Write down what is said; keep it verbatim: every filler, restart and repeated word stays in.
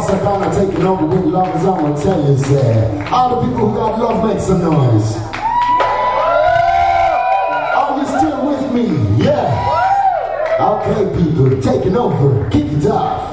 Sakana taking over with love, as I'm gonna tell you, say. All the people who got love, make some noise. Are you still with me? Yeah. Okay, people, taking over. Kick it off.